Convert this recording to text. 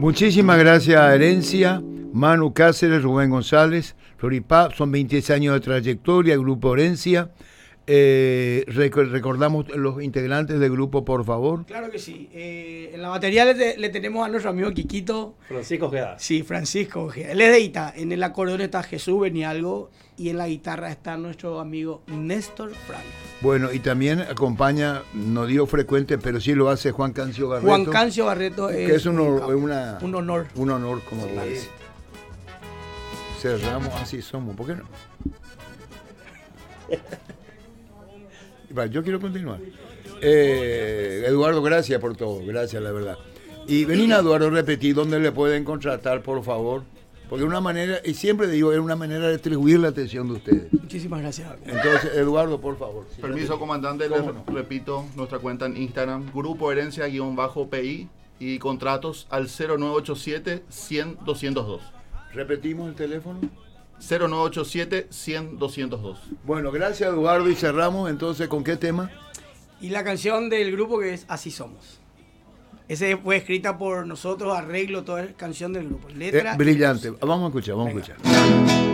Muchísimas gracias a Herencia, Manu Cáceres, Rubén González, Floripá, son 26 años de trayectoria, Grupo Herencia. Recordamos los integrantes del grupo, por favor. Claro que sí. En la batería le tenemos a nuestro amigo Quiquito. Francisco Ojeda. Sí, Francisco Ojeda. Él es de Ita. En el acordeón está Jesús Benialgo y en la guitarra está nuestro amigo Néstor Frank. Bueno, y también acompaña, no digo frecuente, pero sí lo hace Juan Cancio Barreto. Juan Cancio Barreto es que es un honor. Un honor, como parece. Cerramos, así somos, ¿por qué no? Yo quiero continuar. Eduardo, gracias por todo, gracias, la verdad. Y venir a Eduardo, repetí dónde le pueden contratar, por favor. Porque es una manera, y siempre digo, es una manera de distribuir la atención de ustedes. Muchísimas gracias. Entonces, Eduardo, por favor. Permiso, comandante, les repito nuestra cuenta en Instagram, Grupo Herencia-PI y contratos al 0987-100-202. ¿Repetimos el teléfono? 0987-100-202. Bueno, gracias, Eduardo, y cerramos entonces, ¿con qué tema? Y la canción del grupo que es Así Somos. Esa fue escrita por nosotros, arreglo, toda la canción del grupo. Letra. Brillante. Vamos a escuchar.